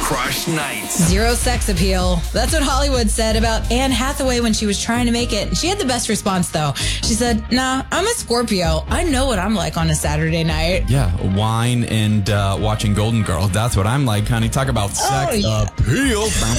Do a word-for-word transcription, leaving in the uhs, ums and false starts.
Crush Nights. Zero sex appeal. That's what Hollywood said about Anne Hathaway when she was trying to make it. She had the best response, though. She said, nah, I'm a Scorpio. I know what I'm like on a Saturday night. Yeah, wine and uh, watching Golden Girl. That's what I'm like, honey. Talk about sex Oh, yeah. appeal.